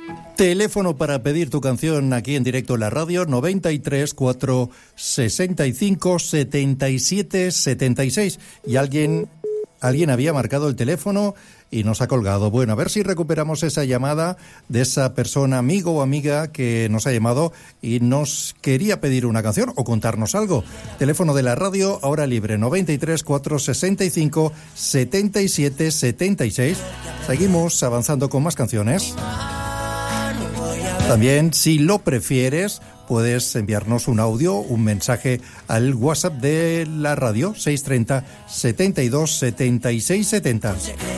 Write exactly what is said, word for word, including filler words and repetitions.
Teléfono para pedir tu canción aquí en directo en la radio, noventa y tres, cuatro sesenta y cinco, setenta y siete, setenta y seis. Y alguien, alguien había marcado el teléfono y nos ha colgado. Bueno, a ver si recuperamos esa llamada de esa persona, amigo o amiga, que nos ha llamado y nos quería pedir una canción o contarnos algo. Teléfono de la radio, ahora libre, noventa y tres, cuatro sesenta y cinco, setenta y siete, setenta y seis. Seguimos avanzando con más canciones. También, si lo prefieres, puedes enviarnos un audio, un mensaje al WhatsApp de la radio, seiscientos treinta, setenta y dos, setenta y seis, setenta.